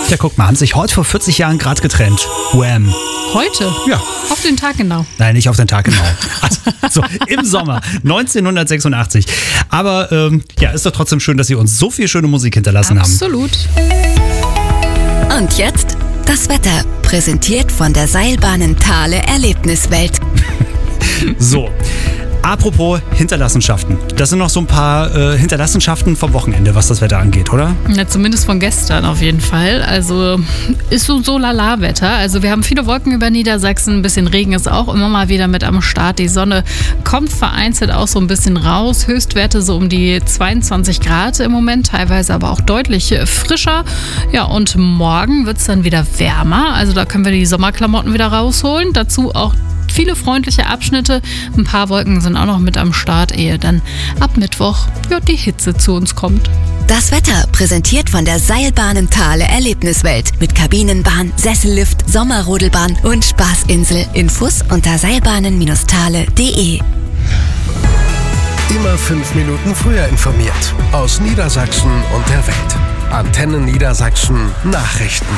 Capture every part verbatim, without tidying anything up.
Ja, guck mal, haben sich heute vor vierzig Jahren gerade getrennt. Wham. Heute? Ja. Auf den Tag genau. Nein, nicht auf den Tag genau. Also, so im Sommer neunzehnhundertsechsundachtzig. Aber ähm, ja, ist doch trotzdem schön, dass Sie uns so viel schöne Musik hinterlassen Absolut. haben. Und jetzt das Wetter, präsentiert von der Seilbahnen Thale Erlebniswelt. So. Apropos Hinterlassenschaften. Das sind noch so ein paar äh, Hinterlassenschaften vom Wochenende, was das Wetter angeht, oder? Ja, zumindest von gestern auf jeden Fall. Also ist so so lala-Wetter. Also wir haben viele Wolken über Niedersachsen, ein bisschen Regen ist auch immer mal wieder mit am Start. Die Sonne kommt vereinzelt auch so ein bisschen raus. Höchstwerte so um die zweiundzwanzig Grad im Moment, teilweise aber auch deutlich frischer. Ja, und morgen wird es dann wieder wärmer. Also da können wir die Sommerklamotten wieder rausholen. Dazu auch viele freundliche Abschnitte. Ein paar Wolken sind auch noch mit am Start, ehe dann ab Mittwoch ja, die Hitze zu uns kommt. Das Wetter, präsentiert von der Seilbahnen Thale Erlebniswelt. Mit Kabinenbahn, Sessellift, Sommerrodelbahn und Spaßinsel. Infos unter seilbahnen Bindestrich thale punkt de. Immer fünf Minuten früher informiert. Aus Niedersachsen und der Welt. Antenne Niedersachsen Nachrichten.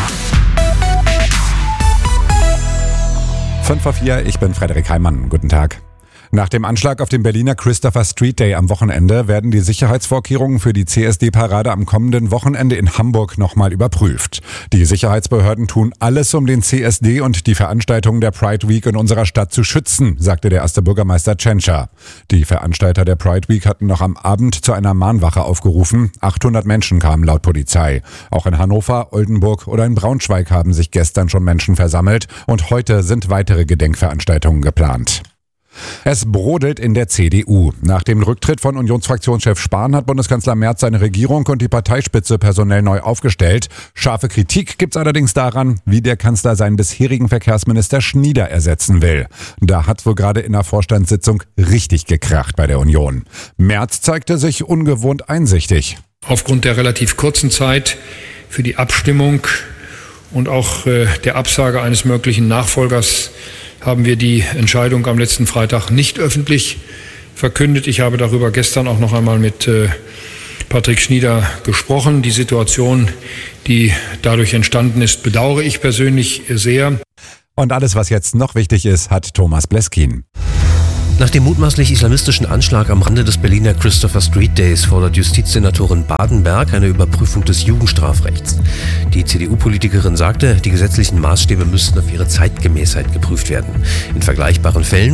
fünf vor vier, ich bin Frederik Heimann. Guten Tag. Nach dem Anschlag auf dem Berliner Christopher Street Day am Wochenende werden die Sicherheitsvorkehrungen für die C S D-Parade am kommenden Wochenende in Hamburg nochmal überprüft. Die Sicherheitsbehörden tun alles, um den C S D und die Veranstaltungen der Pride Week in unserer Stadt zu schützen, sagte der erste Bürgermeister Tschentscher. Die Veranstalter der Pride Week hatten noch am Abend zu einer Mahnwache aufgerufen. achthundert Menschen kamen laut Polizei. Auch in Hannover, Oldenburg oder in Braunschweig haben sich gestern schon Menschen versammelt und heute sind weitere Gedenkveranstaltungen geplant. Es brodelt in der C D U. Nach dem Rücktritt von Unionsfraktionschef Spahn hat Bundeskanzler Merz seine Regierung und die Parteispitze personell neu aufgestellt. Scharfe Kritik gibt's allerdings daran, wie der Kanzler seinen bisherigen Verkehrsminister Schnieder ersetzen will. Da hat wohl gerade in der Vorstandssitzung richtig gekracht bei der Union. Merz zeigte sich ungewohnt einsichtig. Aufgrund der relativ kurzen Zeit für die Abstimmung und auch äh, der Absage eines möglichen Nachfolgers haben wir die Entscheidung am letzten Freitag nicht öffentlich verkündet. Ich habe darüber gestern auch noch einmal mit äh, Patrick Schnieder gesprochen. Die Situation, die dadurch entstanden ist, bedauere ich persönlich sehr. Und alles, was jetzt noch wichtig ist, hat Thomas Bleskin. Nach dem mutmaßlich islamistischen Anschlag am Rande des Berliner Christopher Street Days fordert Justizsenatorin Badenberg eine Überprüfung des Jugendstrafrechts. Die C D U-Politikerin sagte, die gesetzlichen Maßstäbe müssten auf ihre Zeitgemäßheit geprüft werden. In vergleichbaren Fällen